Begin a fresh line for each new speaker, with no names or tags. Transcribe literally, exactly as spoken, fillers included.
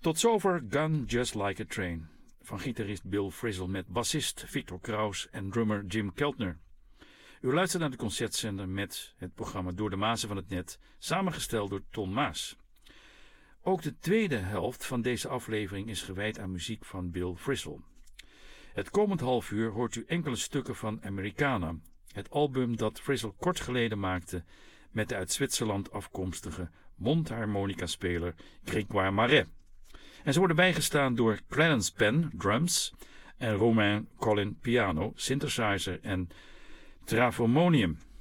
Tot zover Gun Just Like a Train van gitarist Bill Frisell met bassist Victor Kraus en drummer Jim Keltner. U luistert naar de concertzender met het programma Door de Mazen van het Net, samengesteld door Ton Maas. Ook de tweede helft van deze aflevering is gewijd aan muziek van Bill Frisell. Het komend half uur hoort u enkele stukken van Americana, het album dat Frisell kort geleden maakte met de uit Zwitserland afkomstige mondharmonica-speler Grégoire Marais. En ze worden bijgestaan door Clarence Penn, drums, en Romain Collin, piano, synthesizer en travomonium.